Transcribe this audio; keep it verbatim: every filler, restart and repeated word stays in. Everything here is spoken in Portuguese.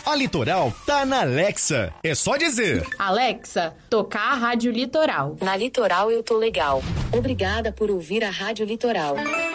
A Litoral tá na Alexa. É só dizer: Alexa, tocar a Rádio Litoral. Na Litoral eu tô legal. Obrigada por ouvir a Rádio Litoral.